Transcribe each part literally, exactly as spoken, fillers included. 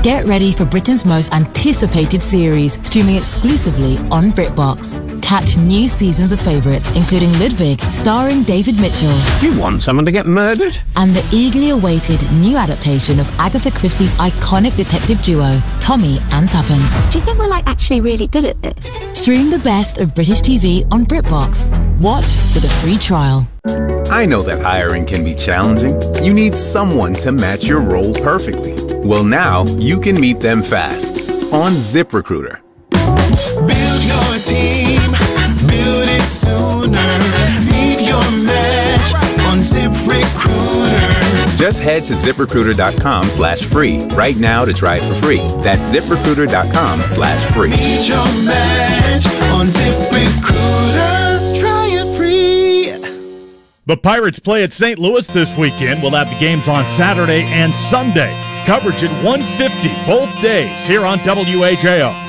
Get ready for Britain's most anticipated series, streaming exclusively on BritBox. Catch new seasons of favourites, including Ludwig, starring David Mitchell. You want someone to get murdered? And the eagerly awaited new adaptation of Agatha Christie's iconic detective duo, Tommy and Tuppence. Do you think we're like actually really good at this? Stream the best of British T V on BritBox. Watch with a free trial. I know that hiring can be challenging. You need someone to match your role perfectly. Well, now you can meet them fast on ZipRecruiter. Build your team, build it sooner. Meet your match on ZipRecruiter. Just head to ZipRecruiter.com slash free right now to try it for free. That's ZipRecruiter.com slash free. Meet your match on ZipRecruiter. Try it free. The Pirates play at Saint Louis this weekend. We'll have the games on Saturday and Sunday. Coverage at one fifty both days here on W A J O.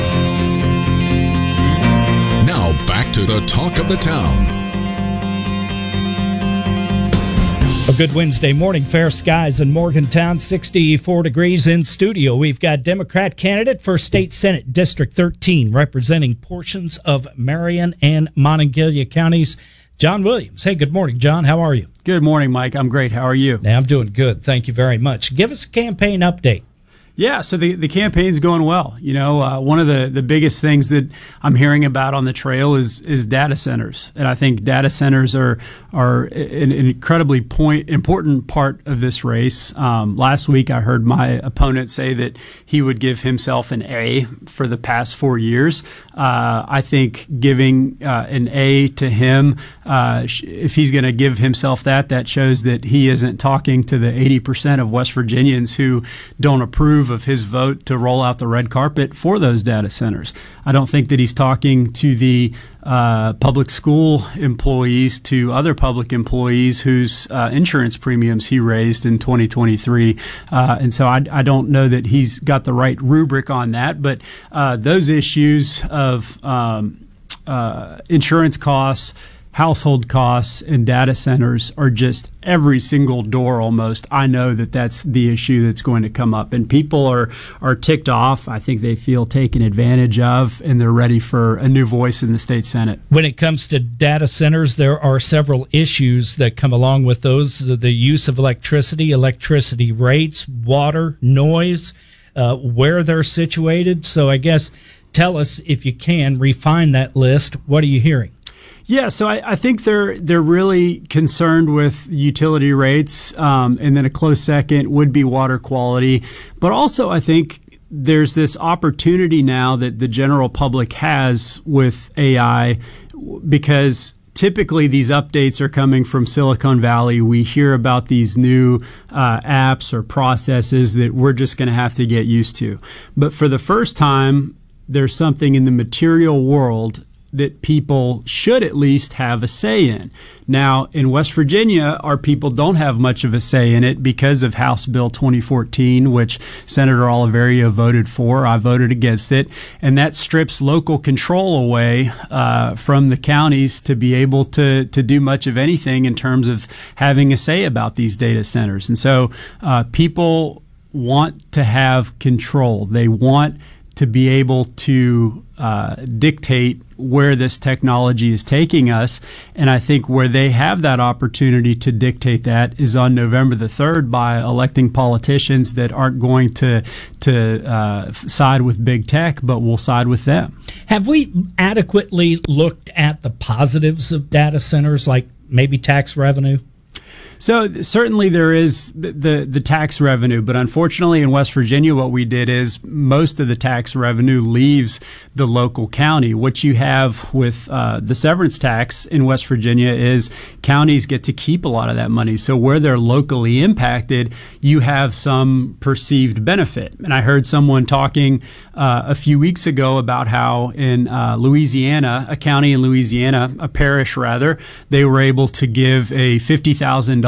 Now back to the talk of the town. A good Wednesday morning. Fair skies in Morgantown, sixty-four degrees in studio. We've got Democrat candidate for State Senate District thirteen representing portions of Marion and Monongalia counties, John Williams. Hey, good morning, John. How are you? Good morning, Mike. I'm great. How are you? Yeah, I'm doing good. Thank you very much. Give us a campaign update. Yeah, so the, the campaign's going well. You know, uh, one of the, the biggest things that I'm hearing about on the trail is is data centers. And I think data centers are are an, an incredibly point, important part of this race. Um, last week, I heard my opponent say that he would give himself an A for the past four years. Uh, I think giving uh, an A to him, uh, if he's going to give himself that, that shows that he isn't talking to the eighty percent of West Virginians who don't approve of his vote to roll out the red carpet for those data centers. I don't think that he's talking to the uh, public school employees, to other public employees whose uh, insurance premiums he raised in twenty twenty-three. Uh, and so I, I don't know that he's got the right rubric on that. But uh, those issues of um, uh, insurance costs, household costs, and data centers are just every single door almost. I know that that's the issue that's going to come up, and people are are ticked off. I think they feel taken advantage of, and they're ready for a new voice in the state Senate. When it comes to data centers, there are several issues that come along with those: the use of electricity, electricity rates, water, noise, uh, where they're situated. So I guess tell us, if you can, refine that list. What are you hearing? Yeah, so I, I think they're they're really concerned with utility rates, um, and then a close second would be water quality. But also, I think there's this opportunity now that the general public has with A I, because typically these updates are coming from Silicon Valley. We hear about these new uh, apps or processes that we're just going to have to get used to. But for the first time, there's something in the material world that people should at least have a say in. Now, in West Virginia, our people don't have much of a say in it because of House Bill twenty fourteen, which Senator Oliveria voted for. I voted against it. And that strips local control away uh, from the counties to be able to, to do much of anything in terms of having a say about these data centers. And so uh, people want to have control. They want to be able to uh, dictate where this technology is taking us. And I think where they have that opportunity to dictate that is on November the third by electing politicians that aren't going to to uh, side with big tech, but will side with them. Have we adequately looked at the positives of data centers, like maybe tax revenue? So certainly there is the, the the tax revenue, but unfortunately in West Virginia, what we did is most of the tax revenue leaves the local county. What you have with uh, the severance tax in West Virginia is counties get to keep a lot of that money. So where they're locally impacted, you have some perceived benefit. And I heard someone talking uh, a few weeks ago about how in uh, Louisiana, a county in Louisiana, a parish rather, they were able to give a fifty thousand dollars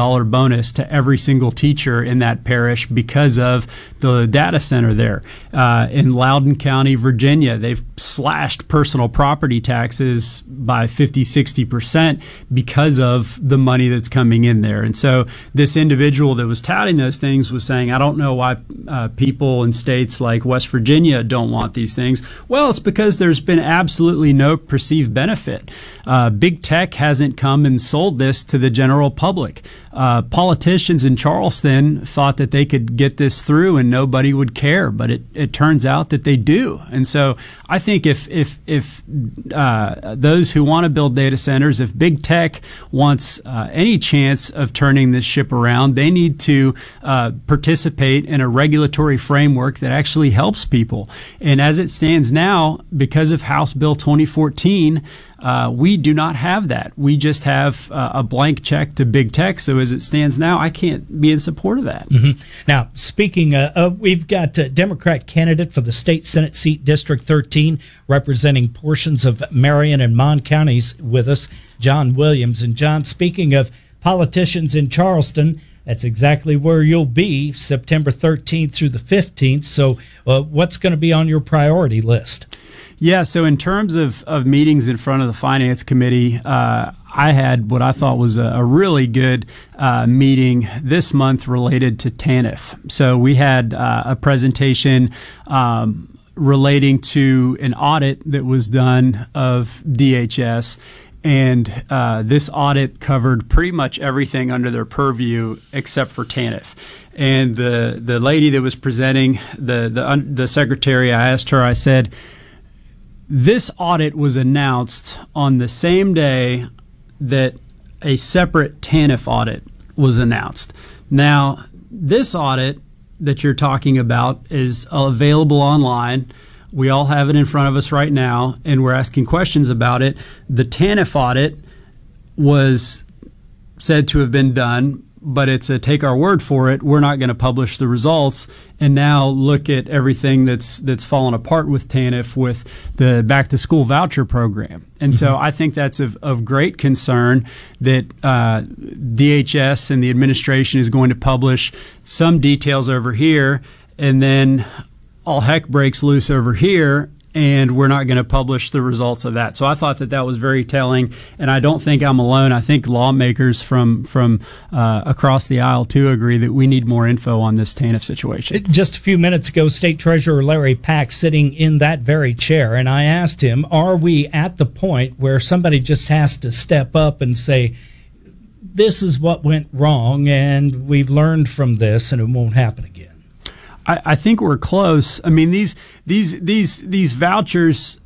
dollar bonus to every single teacher in that parish because of the data center there. Uh, in Loudoun County, Virginia, they've slashed personal property taxes by fifty, sixty percent because of the money that's coming in there. And so this individual that was touting those things was saying, I don't know why uh, people in states like West Virginia don't want these things. Well, it's because there's been absolutely no perceived benefit. Uh, big tech hasn't come and sold this to the general public. Uh, politicians in Charleston thought that they could get this through and nobody would care, but it, it turns out that they do. And so I think if if if uh, those who want to build data centers, if big tech wants uh, any chance of turning this ship around, they need to uh, participate in a regulatory framework that actually helps people. And as it stands now, because of House Bill twenty fourteen, Uh, we do not have that. We just have uh, a blank check to big tech. So as it stands now, I can't be in support of that. Mm-hmm. Now, speaking uh, of, we've got a Democrat candidate for the state Senate seat, District thirteen, representing portions of Marion and Mon counties with us, John Williams. And John, speaking of politicians in Charleston, that's exactly where you'll be September thirteenth through the fifteenth. So uh, what's going to be on your priority list? Yeah, so in terms of, of meetings in front of the Finance Committee, uh, I had what I thought was a, a really good uh, meeting this month related to TANF. So we had uh, a presentation um, relating to an audit that was done of D H S. And uh, this audit covered pretty much everything under their purview except for TANF. And the, the lady that was presenting, the, the, the secretary, I asked her, I said, this audit was announced on the same day that a separate TANF audit was announced. Now, this audit that you're talking about is available online. We all have it in front of us right now, and we're asking questions about it. The TANF audit was said to have been done, but it's a take our word for it. We're not going to publish the results. And now look at everything that's that's fallen apart with TANF with the back to school voucher program. And mm-hmm. so I think that's of, of great concern that uh, D H S and the administration is going to publish some details over here, and then all heck breaks loose over here, and we're not going to publish the results of that. So I thought that that was very telling, and I don't think I'm alone. I think lawmakers from from uh, across the aisle, too, agree that we need more info on this TANF situation. Just a few minutes ago, State Treasurer Larry Pack sitting in that very chair, and I asked him, are we at the point where somebody just has to step up and say, this is what went wrong, and we've learned from this, and it won't happen again? I, I think we're close. I mean, these these these these vouchers,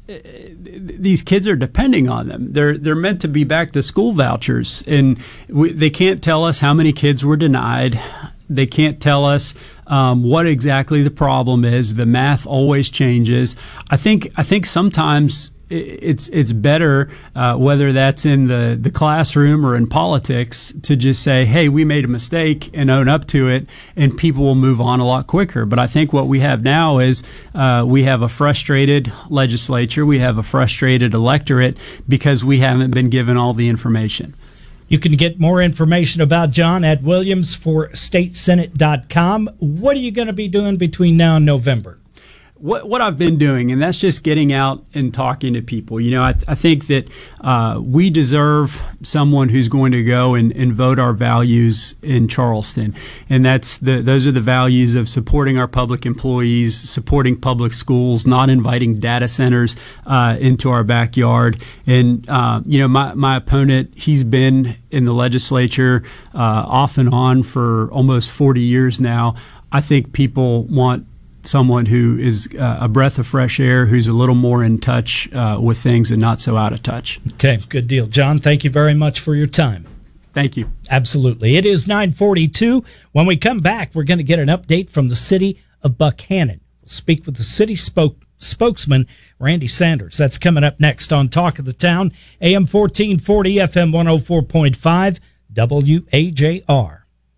these kids are depending on them. They're they're meant to be back to school vouchers, and we, they can't tell us how many kids were denied. They can't tell us um, what exactly the problem is. The math always changes. I think I think sometimes it's it's better, uh, whether that's in the, the classroom or in politics, to just say, hey, we made a mistake and own up to it, and people will move on a lot quicker. But I think what we have now is uh, we have a frustrated legislature, we have a frustrated electorate because we haven't been given all the information. You can get more information about John at williams for state senate dot com. What are you going to be doing between now and November? What what I've been doing, and that's just getting out and talking to people. You know, I, I think that uh, we deserve someone who's going to go and, and vote our values in Charleston, and that's the those are the values of supporting our public employees, supporting public schools, not inviting data centers uh, into our backyard. And uh, you know, my my opponent, he's been in the legislature uh, off and on for almost forty years now. I think people want someone who is uh, a breath of fresh air, who's a little more in touch uh, with things and not so out of touch. Okay, good deal. John, thank you very much for your time. Thank you. Absolutely. It is nine forty-two. When we come back, we're going to get an update from the city of Buckhannon. We'll speak with the city spoke, spokesman, Randy Sanders. That's coming up next on Talk of the Town, A M fourteen forty, F M one oh four point five, W A J R.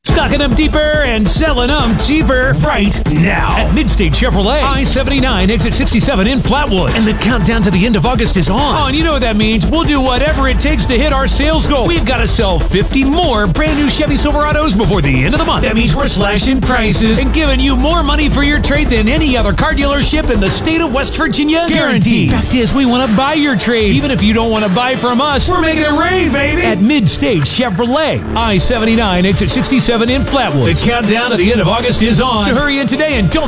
Stocking them deeper and selling them cheaper right now at Midstate Chevrolet, I seventy-nine, exit sixty-seven in Flatwood. And the countdown to the end of August is on. Oh, and you know what that means. We'll do whatever it takes to hit our sales goal. We've got to sell fifty more brand new Chevy Silverados before the end of the month. That means we're slashing prices and giving you more money for your trade than any other car dealership in the state of West Virginia. Guaranteed. Fact is, we want to buy your trade. Even if you don't want to buy from us, we're making it rain, baby. At Midstate Chevrolet, I seventy-nine, exit sixty-seven in Flatwood. The countdown to the end of August is on. So hurry in today and don't